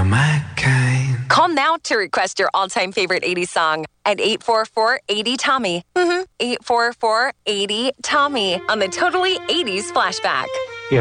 my kind. Call now to request your all-time favorite 80s song at 844-80-TOMMY. 844-80-TOMMY on the Totally 80s Flashback.